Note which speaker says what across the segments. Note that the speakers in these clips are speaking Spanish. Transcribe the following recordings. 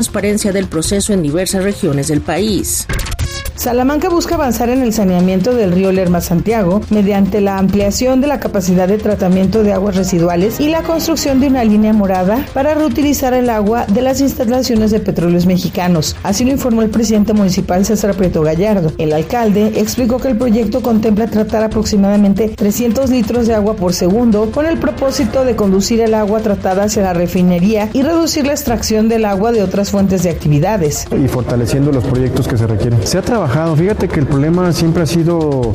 Speaker 1: transparencia del proceso en diversas regiones del país.
Speaker 2: Salamanca busca avanzar en el saneamiento del río Lerma-Santiago mediante la ampliación de la capacidad de tratamiento de aguas residuales y la construcción de una línea morada para reutilizar el agua de las instalaciones de Petróleos Mexicanos. Así lo informó el presidente municipal César Prieto Gallardo. El alcalde explicó que el proyecto contempla tratar aproximadamente 300 litros de agua por segundo con el propósito de conducir el agua tratada hacia la refinería y reducir la extracción del agua de otras fuentes de actividades.
Speaker 3: Y fortaleciendo los proyectos que se requieren. Se ha trabajado. Fíjate que el problema siempre ha sido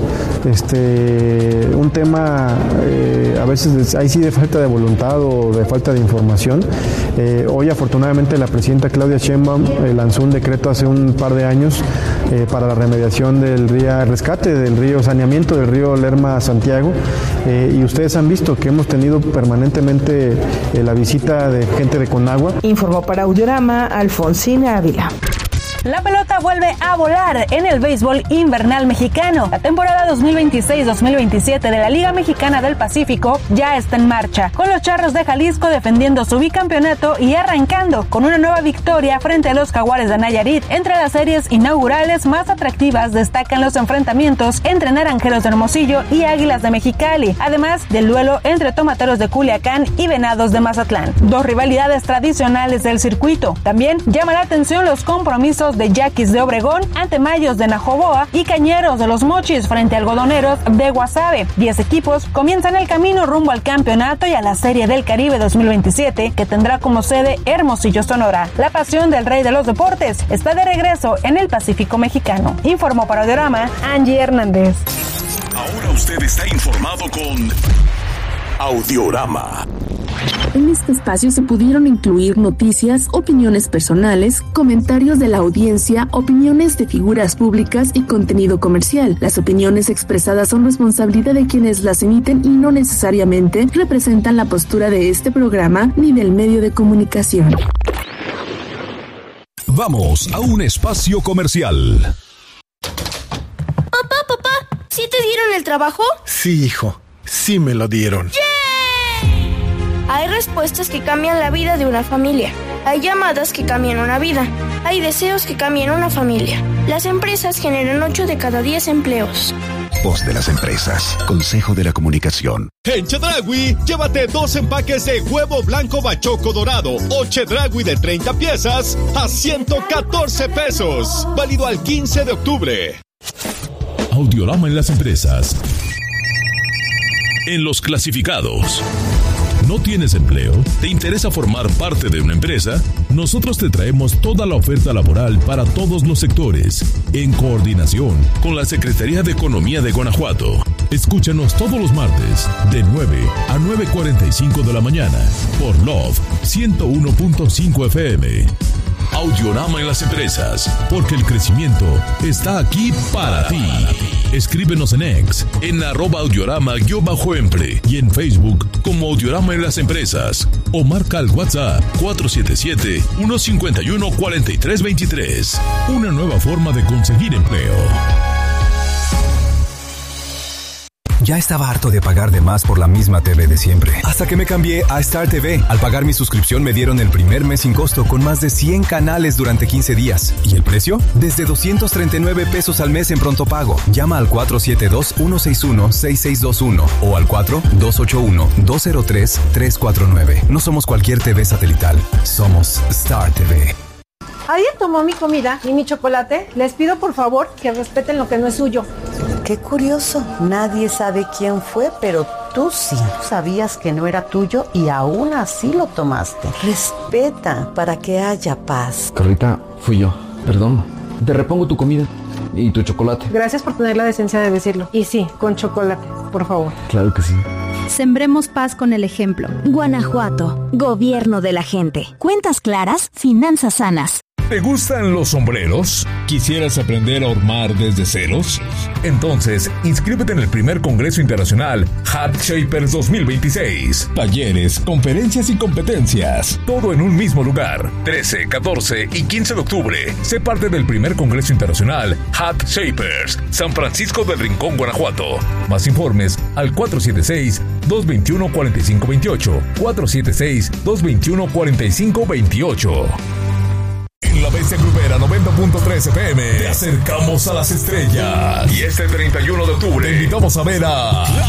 Speaker 3: un tema a veces ahí sí de falta de voluntad o de falta de información. Hoy afortunadamente la presidenta Claudia Sheinbaum lanzó un decreto hace un par de años para la remediación del río, rescate del río, saneamiento del río Lerma-Santiago, y ustedes han visto que hemos tenido permanentemente la visita de gente de Conagua.
Speaker 2: Informó para Audiorama Alfonsina Ávila.
Speaker 4: La pelota vuelve a volar en el béisbol invernal mexicano. La temporada 2026-2027 de la Liga Mexicana del Pacífico ya está en marcha, con los Charros de Jalisco defendiendo su bicampeonato y arrancando con una nueva victoria frente a los Jaguares de Nayarit. Entre las series inaugurales más atractivas destacan los enfrentamientos entre Naranjeros de Hermosillo y Águilas de Mexicali, además del duelo entre Tomateros de Culiacán y Venados de Mazatlán. Dos rivalidades tradicionales del circuito. También llama la atención los compromisos de Yaquis de Obregón ante Mayos de Najoboa y Cañeros de los Mochis frente a Algodoneros de Guasave. 10 equipos comienzan el camino rumbo al campeonato y a la Serie del Caribe 2027, que tendrá como sede Hermosillo, Sonora. La pasión del rey de los deportes está de regreso en el Pacífico mexicano. Informó para Audiorama Angie Hernández.
Speaker 5: Ahora usted está informado con Audiorama.
Speaker 6: En este espacio se pudieron incluir noticias, opiniones personales, comentarios de la audiencia, opiniones de figuras públicas y contenido comercial. Las opiniones expresadas son responsabilidad de quienes las emiten y no necesariamente representan la postura de este programa ni del medio de comunicación.
Speaker 5: Vamos a un espacio comercial.
Speaker 7: Papá, ¿sí te dieron el trabajo?
Speaker 8: Sí, hijo, sí me lo dieron.
Speaker 7: ¡Yeah! Hay respuestas que cambian la vida de una familia. Hay llamadas que cambian una vida. Hay deseos que cambian una familia. Las empresas generan 8 de cada 10 empleos.
Speaker 5: Voz de las empresas. Consejo de la Comunicación.
Speaker 9: En Chedraui, llévate 2 empaques de huevo blanco bachoco dorado o Chedraui de 30 piezas a 114 pesos. Válido al 15 de octubre.
Speaker 5: Audiorama en las empresas. En los clasificados. ¿No tienes empleo? ¿Te interesa formar parte de una empresa? Nosotros te traemos toda la oferta laboral para todos los sectores, en coordinación con la Secretaría de Economía de Guanajuato. Escúchanos todos los martes, de 9 a 9:45 de la mañana, por Love 101.5 FM. Audiorama en las empresas, porque el crecimiento está aquí para ti. Escríbenos en X, en @audiorama_empre y en Facebook como Audiorama en las empresas, o marca al WhatsApp 477-151-4323. Una nueva forma de conseguir empleo.
Speaker 10: Ya estaba harto de pagar de más por la misma TV de siempre. Hasta que me cambié a Star TV. Al pagar mi suscripción me dieron el primer mes sin costo con más de 100 canales durante 15 días. ¿Y el precio? Desde 239 pesos al mes en pronto pago. Llama al 472-161-6621 o al 4-281-203-349. No somos cualquier TV satelital. Somos Star TV.
Speaker 11: ¿Alguien tomó mi comida y mi chocolate? Les pido por favor que respeten lo que no es suyo.
Speaker 12: Qué curioso, nadie sabe quién fue, pero tú sí. Sabías que no era tuyo y aún así lo tomaste. Respeta para que haya paz.
Speaker 13: Carlita, fui yo, perdón. Te repongo tu comida y tu chocolate.
Speaker 11: Gracias por tener la decencia de decirlo. Y sí, con chocolate, por favor.
Speaker 13: Claro que sí.
Speaker 14: Sembremos paz con el ejemplo. Guanajuato, gobierno de la gente. Cuentas claras, finanzas sanas.
Speaker 5: ¿Te gustan los sombreros? ¿Quisieras aprender a hormar desde ceros? Entonces, inscríbete en el primer Congreso Internacional Hat Shapers 2026. Talleres, conferencias y competencias. Todo en un mismo lugar. 13, 14 y 15 de octubre. Sé parte del primer Congreso Internacional Hat Shapers. San Francisco del Rincón, Guanajuato. Más informes al 476-221-4528. 476-221-4528. frecuencia grupera 90.3 FM. Te acercamos a las estrellas. Y este 31 de octubre te invitamos a ver a